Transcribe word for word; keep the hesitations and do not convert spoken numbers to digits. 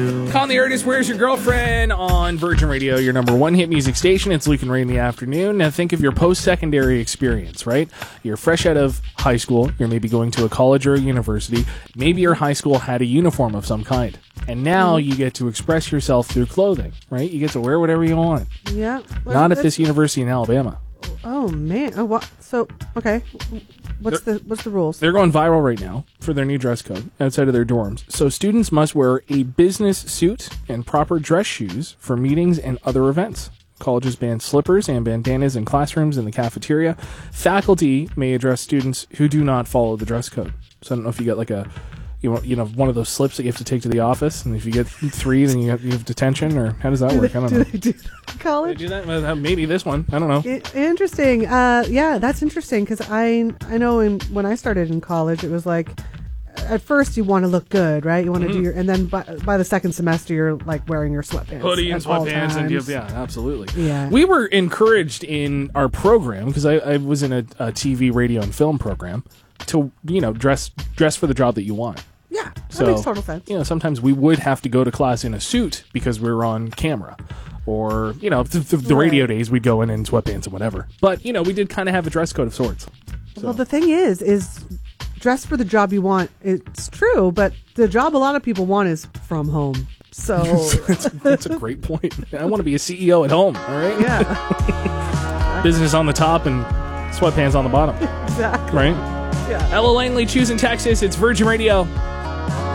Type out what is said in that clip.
Con the Artist, Where's Your Girlfriend? On Virgin Radio, your number one hit music station. It's Luke and Ray in the afternoon. Now think of your post-secondary experience, right? You're fresh out of high school. You're maybe going to a college or a university. Maybe your high school had a uniform of some kind. And now you get to express yourself through clothing, right? You get to wear whatever you want. Yeah. Well, Not at this university in Alabama. Oh, man. Oh, what? So, okay. What's They're, the what's the rules? They're going viral right now for their new dress code outside of their dorms. So students must wear a business suit and proper dress shoes for meetings and other events. Colleges ban slippers and bandanas in classrooms and the cafeteria. Faculty may address students who do not follow the dress code. So I don't know if you get like a, you know, you know, one of those slips that you have to take to the office, and if you get three, then you have, you have detention, or how does that do work? They, I don't do know. They do that in college? They do that? Well, maybe this one. I don't know. I- interesting. Uh, yeah, that's interesting because I I know in, when I started in college, it was like at first you want to look good, right? You want to Mm-hmm. do your, and then by, by the second semester you're like wearing your sweatpants, Hoodie and at all sweatpants, and you have, times. yeah, absolutely. Yeah. We were encouraged in our program because I, I was in a, a T V, radio, and film program to you know dress dress for the job that you want. Yeah, that So, makes total sense. You know, sometimes we would have to go to class in a suit because we were on camera. Or, you know, the, the, the radio Right. days, we'd go in in sweatpants and whatever. But, you know, we did kind of have a dress code of sorts. So. Well, the thing is, is dress for the job you want. It's true, but the job a lot of people want is from home. So, that's, that's a great point. I want to be a C E O at home, all right? yeah, Business on the top and sweatpants on the bottom, exactly. right? Yeah. Ella Langley, choosing Texas. It's Virgin Radio.